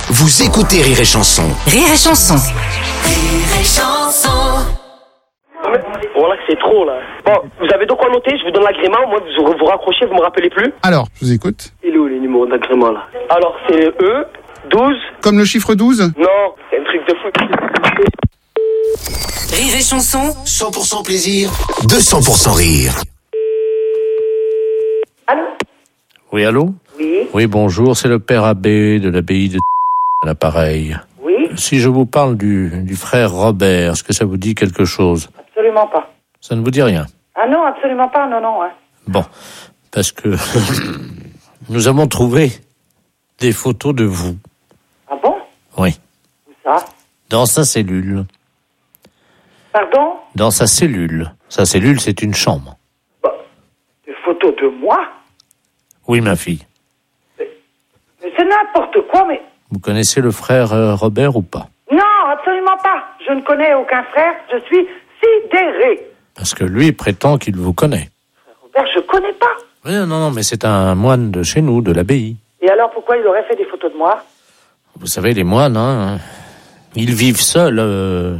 Vous écoutez Rire et Chanson. Rire et Chanson. Rire et Chanson. Voilà que c'est trop là. Bon, vous avez de quoi noter, je vous donne l'agrément, moi vous raccrochez, vous me rappelez plus. Alors, je vous écoute. Il est où les numéros d'agrément là? Alors c'est E, 12. Comme le chiffre 12 ? Non, c'est un truc de fou. Rire et Chanson. 100% plaisir, 200% rire. Allô? Oui, allô? Oui. Oui, bonjour, c'est le père abbé de l'abbaye de à l'appareil. Oui. Si je vous parle du frère Robert, est-ce que ça vous dit quelque chose? Absolument pas. Ça ne vous dit rien? Ah non, absolument pas, non. Hein. Bon, parce que nous avons trouvé des photos de vous. Ah bon? Oui. Où ça? Dans sa cellule. Pardon? Dans sa cellule. Sa cellule, c'est une chambre. Bah, des photos de moi? Oui, ma fille. Mais c'est n'importe quoi, mais... Vous connaissez le frère Robert ou pas? Non, absolument pas. Je ne connais aucun frère, je suis sidéré. Parce que lui prétend qu'il vous connaît. Robert, je connais pas. Oui, non, mais c'est un moine de chez nous, de l'abbaye. Et alors pourquoi il aurait fait des photos de moi? Vous savez, les moines, hein, ils vivent seuls.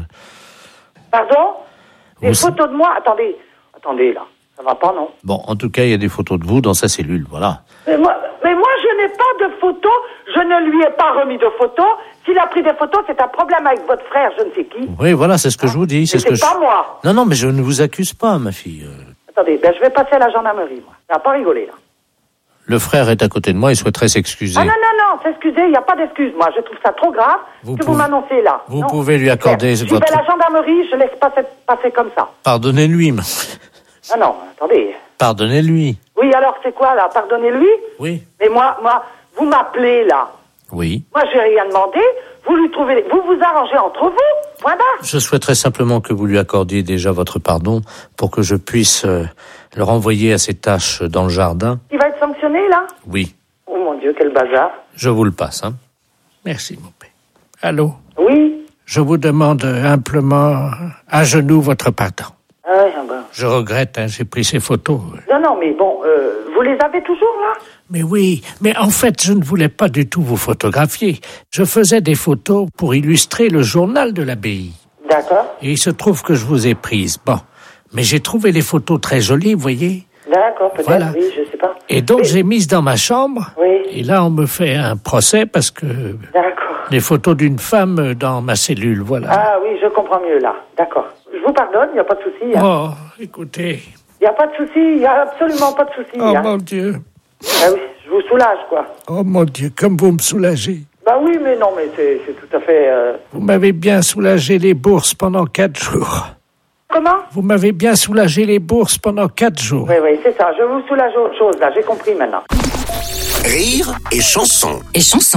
Pardon? Des Vous- photos de moi? Attendez là. Ça va pas, non? Bon, en tout cas, il y a des photos de vous dans sa cellule, voilà. Mais moi, je n'ai pas de photos. Je ne lui ai pas remis de photos. S'il a pris des photos, c'est un problème avec votre frère, je ne sais qui. Oui, voilà, c'est ce que je vous dis. Mais C'est ce que pas moi. Non, mais je ne vous accuse pas, ma fille. Attendez, je vais passer à la gendarmerie, moi. Ça va pas rigoler, là. Le frère est à côté de moi, il souhaiterait s'excuser. Ah non, s'excusez, il n'y a pas d'excuse. Moi, je trouve ça trop grave Vous que vous pouvez- m'annoncez là. vous Non, pouvez lui accorder je votre- vais à la gendarmerie, je laisse pas passer comme ça. Pardonnez-lui, Ah non, attendez. pardonnez-lui. Oui, alors c'est quoi, là? Pardonnez-lui? Oui. Mais moi, vous m'appelez, là. Oui. Moi, j'ai rien demandé. Vous lui trouvez... Vous vous arrangez entre vous. Point barre. Je souhaiterais simplement que vous lui accordiez déjà votre pardon pour que je puisse le renvoyer à ses tâches dans le jardin. Il va être sanctionné, là? Oui. Oh mon Dieu, quel bazar. Je vous le passe, hein. Merci, mon père. Allô? Oui? Je vous demande humblement à genoux votre pardon. Ah ouais, bon. Je regrette, hein, j'ai pris ces photos. Non, mais bon, vous les avez toujours, là? Mais oui, mais en fait, je ne voulais pas du tout vous photographier. Je faisais des photos pour illustrer le journal de l'abbaye. D'accord. Et il se trouve que je vous ai prise. Bon, mais j'ai trouvé les photos très jolies, vous voyez. D'accord, peut-être, Voilà. oui, je sais pas. Et donc, Mais- j'ai mise dans ma chambre. Oui. Et là, on me fait un procès parce que D'accord. les photos d'une femme dans ma cellule, voilà. Ah oui, je comprends mieux, là. D'accord. Je vous pardonne, il n'y a pas de souci. Hein. Oh, écoutez. Il n'y a pas de souci, il n'y a absolument pas de souci. Oh, hein. mon Dieu. Ah oui, je vous soulage, quoi. Oh, mon Dieu, comme vous me soulagez. Bah oui, mais non, mais c'est tout à fait... Vous m'avez bien soulagé les bourses pendant 4 jours. Comment? Vous m'avez bien soulagé les bourses pendant 4 jours. Oui, c'est ça. Je vous soulage autre chose, là. J'ai compris, maintenant. Rire et Chanson. Et Chanson.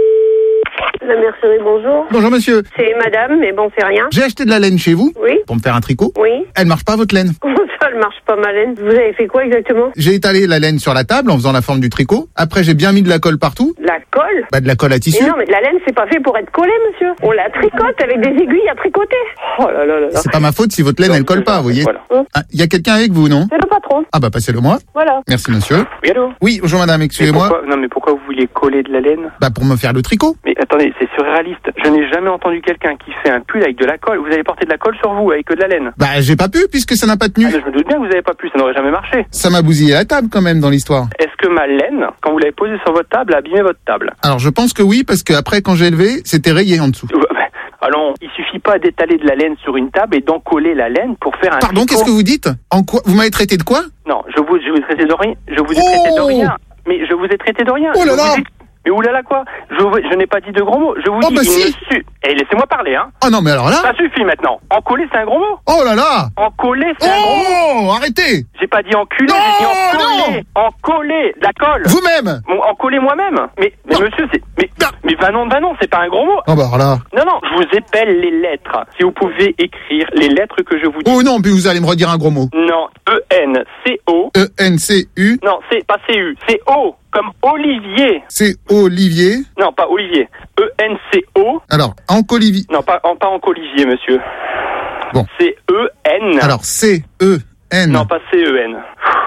La mercerie, bonjour. Bonjour monsieur, C'est madame, mais bon, c'est rien. j'ai acheté de la laine chez vous Oui, pour me faire un tricot. oui. Elle marche pas votre laine. Comment ça, elle marche pas, ma laine? Vous avez fait quoi exactement? J'ai étalé la laine sur la table en faisant la forme du tricot. Après j'ai bien mis de la colle partout. La colle? Bah de la colle à tissu. Mais non, mais la laine, c'est pas fait pour être collée, monsieur. On la tricote avec des aiguilles à tricoter. Oh là là là là. C'est pas ma faute si votre laine elle colle pas, vous voyez. Voilà. Ah, y a quelqu'un avec vous, non? C'est le patron. Ah bah passez-le moi. Voilà. Merci monsieur. Oui, allô? Oui, bonjour madame, excusez-moi. Mais pourquoi vous vouliez coller de la laine? Bah pour me faire le tricot. Mais attendez, c'est surréaliste. Je n'ai jamais entendu quelqu'un qui fait un pull avec de la colle. Vous avez porté de la colle sur vous avec que de la laine. Bah j'ai pas pu puisque ça n'a pas tenu. Ah, mais je me doute bien que vous n'avez pas pu, ça n'aurait jamais marché. Ça m'a bousillé la table quand même dans l'histoire. Est-ce que ma laine, quand vous l'avez posée sur votre table, a abîmé votre table? Alors je pense que oui parce que après quand j'ai levé, c'était rayé en dessous. Allons, il suffit pas d'étaler de la laine sur une table et d'encoller la laine pour faire un Pardon, tricot. qu'est-ce que vous dites? En quoi? Vous m'avez traité de quoi? Non, je vous ai traité de rien. Je vous ai traité de rien. Mais je vous ai traité de rien. Oh là Je là. vous ai- Mais oulala quoi? Je n'ai pas dit de gros mots. Je vous Oh dis, bah si. Eh, laissez-moi parler, hein. Oh non mais alors là. Ça suffit maintenant. Encoller, c'est un gros mot. Oh là là. Encoller, c'est un gros mot. Oh, arrêtez. J'ai pas dit enculé, Non, j'ai dit encoller. Encoller, de la colle. Vous-même. Bon, encoller moi-même. Mais Non. monsieur, c'est, mais Non. va non, c'est pas un gros mot. Oh bah alors là. Non, je vous épelle les lettres. Si vous pouvez écrire les lettres que je vous dis. Oh non, puis vous allez me redire un gros mot. Non, E-N-C-O. E-N-C-U. Non, c'est pas C-U, c'est O, comme Olivier. C'est Olivier. Non, pas Olivier. E-N-C-O. Alors, Anque-Olivier. Non, pas Olivier, monsieur. Bon. C'est E-N. Alors, C-E-N. Non, pas C-E-N.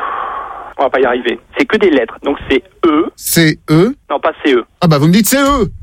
On va pas y arriver. C'est que des lettres. Donc c'est E. C-E. Non, pas C-E. Ah bah vous me dites C-E.